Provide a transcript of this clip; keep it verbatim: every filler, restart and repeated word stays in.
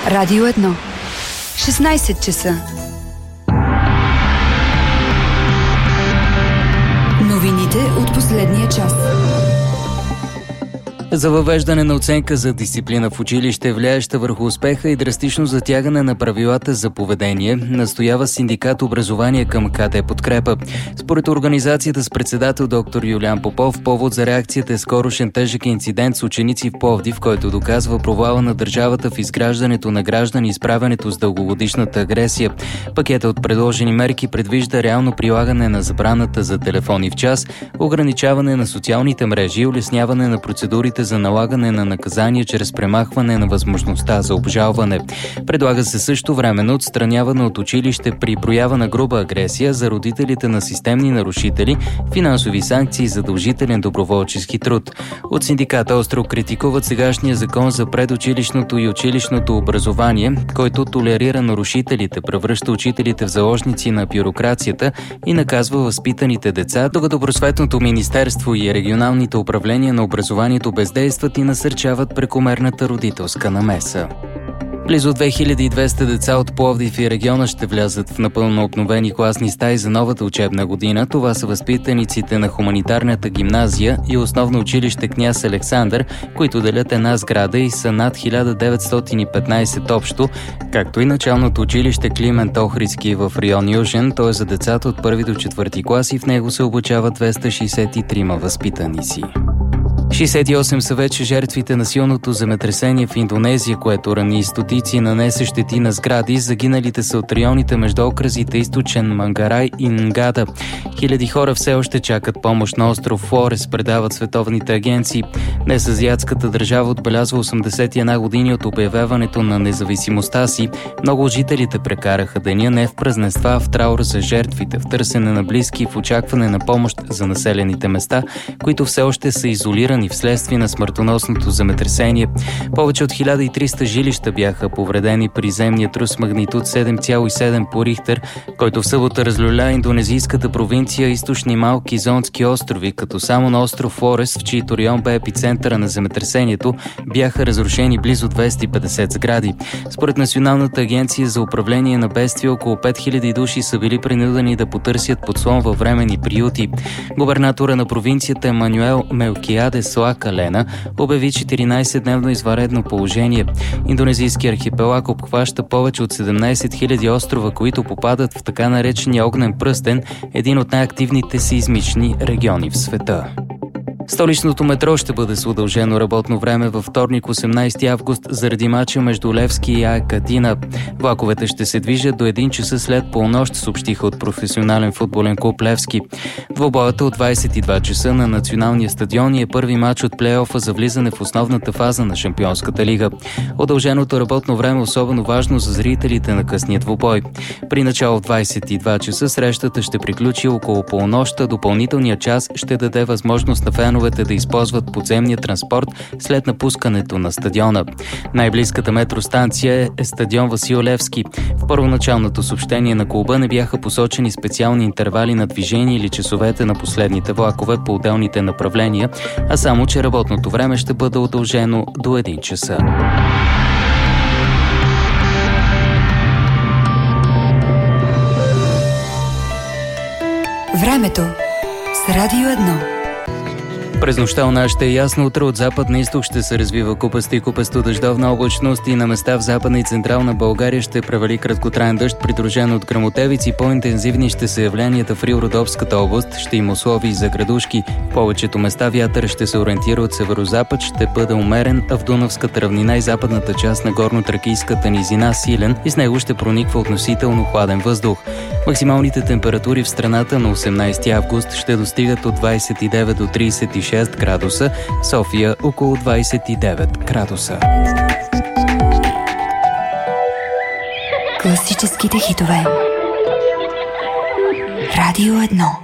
Радио едно. шестнайсет часа. Новините от последния час. За въвеждане на оценка за дисциплина в училище, влияеща върху успеха и драстично затягане на правилата за поведение, настоява синдикат Образование към КТ Подкрепа. Според организацията с председател доктор Юлиан Попов, повод за реакцията е скорошен тежък инцидент с ученици в Пловдив, който доказва провала на държавата в изграждането на граждани и справянето с дългогодишната агресия. Пакетът от предложени мерки предвижда реално прилагане на забраната за телефони в час, ограничаване на социалните мрежи и улесняване на процедурите за налагане на наказания чрез премахване на възможността за обжалване. Предлага се също временно отстраняване от училище при проява на груба агресия за родителите на системни нарушители, финансови санкции и задължителен доброволчески труд. От синдиката остро критикуват сегашния закон за предучилищното и училищното образование, който толерира нарушителите, превръща учителите в заложници на бюрокрацията и наказва възпитаните деца, докато Просветното министерство и регионалните управления на образованието бездействат и насърчават прекомерната родителска намеса. Близо две хиляди и двеста деца от Пловдив и региона ще влязат в напълно обновени класни стаи за новата учебна година. Това са възпитаниците на хуманитарната гимназия и основно училище Княз Александър, които делят една сграда и са над хиляда деветстотин и петнайсет общо, както и началното училище Климент Охридски в район Южен. То е за децата от първи до четвърти клас и в него се обучават двеста шейсет и три възпитаници. шейсет и осем са вече жертвите на силното земетресение в Индонезия, което рани стотици, нанесе щети на сгради. Загиналите са от районите между окръзите Източен Мангарай и Нгада. Хиляди хора все още чакат помощ на остров Флорес, предават световните агенции. Днес азиатската държава отбелязва осемдесет и една години от обявяването на независимостта си. Много от жителите прекараха деня не в празненства, а в траур за жертвите, в търсене на близки и в очакване на помощ за населените места, които все още са изолирани вследствие на смъртоносното земетресение. Повече от хиляда и триста жилища бяха повредени при земния трус магнитуд седем цяло и седем по Рихтер, който в събота разлюля индонезийската провинция източни малки зонски острови, като само на остров Флорес, в чийто район бе епицентъра на земетресението, бяха разрушени близо двеста и петдесет сгради. Според Националната агенция за управление на бедствия, около пет хиляди души са били принудени да потърсят подслон във временни приюти. Губернатора на провинцията Емануел Мелкиадес Лака Лена обяви четиринайсетдневно извънредно положение. Индонезийският архипелаг обхваща повече от седемнайсет хиляди острова, които попадат в така наречения огнен пръстен, един от най-активните сеизмични региони в света. Столичното метро ще бъде с удължено работно време във вторник, осемнайсети август, заради мача между Левски и АЕК Атина. Влаковете ще се движат до един часа след полунощ, съобщиха от професионален футболен клуб Левски. Двобоят от двайсет и два часа на националния стадион е първи мач от плейофа за влизане в основната фаза на Шампионската лига. Удълженото работно време е особено важно за зрителите на късния двубой. При начало в двайсет и два часа срещата ще приключи около полунощта. Допълнителният час ще даде възможност на феновете да използват подземния транспорт след напускането на стадиона. Най-близката метростанция е стадион Васил Левски. В първоначалното съобщение на клуба не бяха посочени специални интервали на движение или часовете на последните влакове по отделните направления, а само, че работното време ще бъде удължено до един часа. Времето с Радио едно. През нощта у нас ще е ясно, утре от запад на изток ще се развива купаста и купасто дъждовна облачност и на места в Западна и Централна България ще превали краткотраен дъжд, придружен от гръмотевици. По-интензивни ще са явленията в Рило-Родопската област, ще има условия за градушки. В повечето места вятър ще се ориентира от северозапад, ще бъде умерен, а в Дунавската равнина и западната част на горно-тракийската низина силен и с него ще прониква относително хладен въздух. Максималните температури в страната на осемнайсети август ще достигат от двайсет и девет до трийсет и шест градуса, София около двайсет и девет градуса. Класическите хитове. Радио едно.